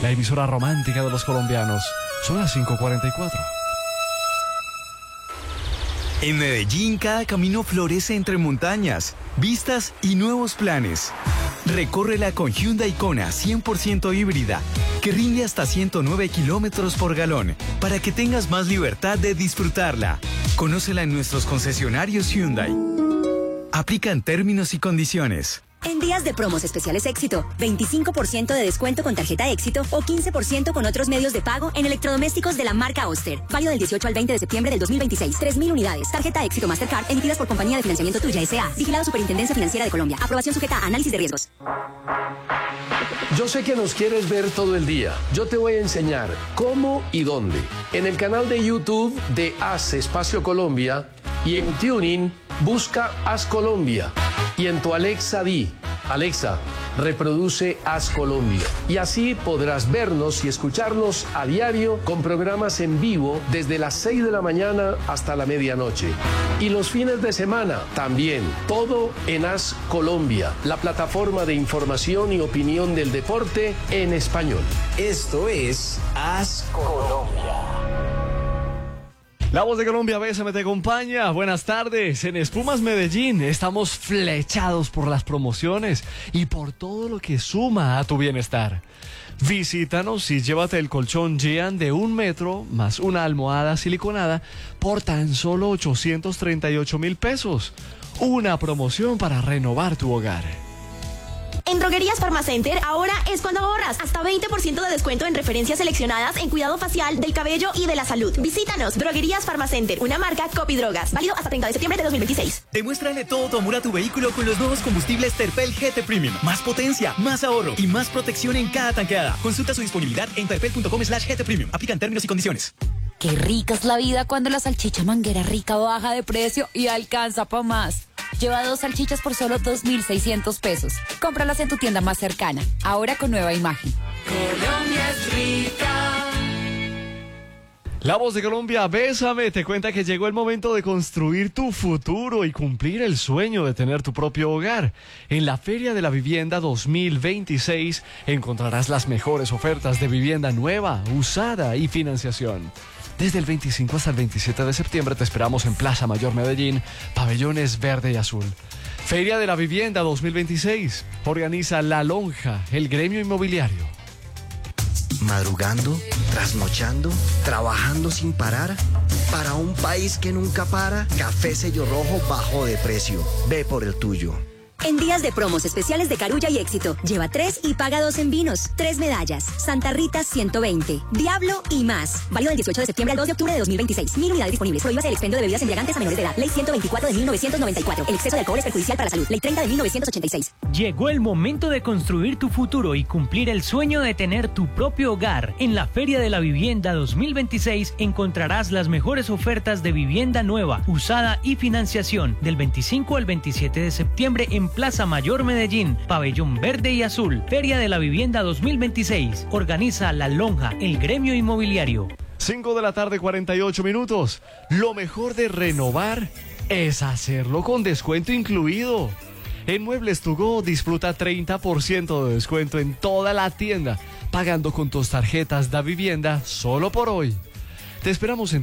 la emisora romántica de los colombianos. Son las 5:44. En Medellín, cada camino florece entre montañas, vistas y nuevos planes. Recórrela con Hyundai Kona 100% híbrida, que rinde hasta 109 kilómetros por galón, para que tengas más libertad de disfrutarla. Conócela en nuestros concesionarios Hyundai. Aplican términos y condiciones. En días de promos especiales Éxito, 25% de descuento con tarjeta Éxito o 15% con otros medios de pago en electrodomésticos de la marca Oster. Válido del 18 al 20 de septiembre del 2026. 3.000 unidades. Tarjeta Éxito Mastercard emitidas por Compañía de Financiamiento Tuya S.A. Vigilado Superintendencia Financiera de Colombia. Aprobación sujeta a análisis de riesgos. Yo sé que nos quieres ver todo el día. Yo te voy a enseñar cómo y dónde. En el canal de YouTube de Haz Espacio Colombia y en Tuning busca Haz Colombia. Y en tu Alexa di, Alexa, reproduce Haz Colombia. Y así podrás vernos y escucharnos a diario con programas en vivo desde las 6 de la mañana hasta la medianoche. Y los fines de semana también, todo en Haz Colombia, la plataforma de información y opinión del deporte en español. Esto es Haz Colombia. La Voz de Colombia, Bésame te acompaña. Buenas tardes. En Espumas Medellín estamos flechados por las promociones y por todo lo que suma a tu bienestar. Visítanos y llévate el colchón Gian de 1 metro más una almohada siliconada por tan solo 838.000 pesos. Una promoción para renovar tu hogar. En Droguerías Pharmacenter ahora es cuando ahorras hasta 20% de descuento en referencias seleccionadas en cuidado facial, del cabello y de la salud. Visítanos, Droguerías Pharmacenter, una marca Copidrogas, válido hasta 30 de septiembre de 2026. Demuéstrale todo tu amor a tu vehículo con los nuevos combustibles Terpel GT Premium. Más potencia, más ahorro y más protección en cada tanqueada. Consulta su disponibilidad en terpel.com/GT Premium. Aplican términos y condiciones. Qué rica es la vida cuando la salchicha Manguera Rica baja de precio y alcanza pa' más. Lleva 2 salchichas por solo 2.600 pesos. Cómpralas en tu tienda más cercana, ahora con nueva imagen. Colombia es rica. La Voz de Colombia, Bésame, te cuenta que llegó el momento de construir tu futuro y cumplir el sueño de tener tu propio hogar. En la Feria de la Vivienda 2026 encontrarás las mejores ofertas de vivienda nueva, usada y financiación. Desde el 25 hasta el 27 de septiembre te esperamos en Plaza Mayor Medellín, pabellones verde y azul. Feria de la Vivienda 2026. Organiza La Lonja, el gremio inmobiliario. Madrugando, trasnochando, trabajando sin parar. Para un país que nunca para, Café Sello Rojo bajó de precio. Ve por el tuyo. En días de promos especiales de Carulla y Éxito, lleva 3 y paga 2 en vinos. 3 medallas, Santa Rita 120, Diablo y más. Válido del 18 de septiembre al 2 de octubre de 2026. 1.000 unidades disponibles. Prohíbase el expendio de bebidas embriagantes a menores de edad. Ley 124 de 1994. El exceso de alcohol es perjudicial para la salud. Ley 30 de 1986. Llegó el momento de construir tu futuro y cumplir el sueño de tener tu propio hogar. En la Feria de la Vivienda 2026 encontrarás las mejores ofertas de vivienda nueva, usada y financiación. Del 25 al 27 de septiembre en Plaza Mayor Medellín, pabellón verde y azul. Feria de la Vivienda 2026. Organiza La Lonja, el gremio inmobiliario. 5 de la tarde, 48 minutos. Lo mejor de renovar es hacerlo con descuento incluido. En Muebles To Go disfruta 30% de descuento en toda la tienda, pagando con tus tarjetas Da Vivienda solo por hoy. Te esperamos en